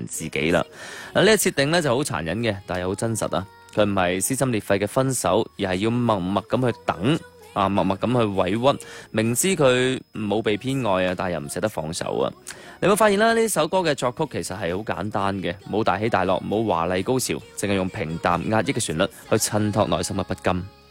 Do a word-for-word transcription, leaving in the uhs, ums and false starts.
自己啦。嗱，呢個設定咧就好殘忍嘅，但係好真實啊！佢唔係撕心裂肺嘅分手，而係要默默咁去等。啊，默默咁去委屈，明知佢冇被偏愛啊，但係又唔捨得放手啊！你會發現啦，呢首歌嘅作曲其實係好簡單嘅，冇大起大落，冇華麗高潮，淨係用平淡壓抑嘅旋律去襯托內心嘅不甘。